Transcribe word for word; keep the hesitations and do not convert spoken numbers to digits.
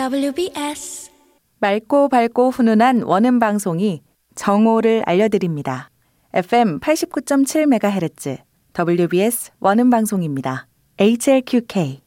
더블유비에스 맑고 밝고 훈훈한 원음 방송이 정오를 알려드립니다. 에프엠 팔십구 점 칠 메가헤르츠 더블유비에스 원음 방송입니다. 에이치엘큐케이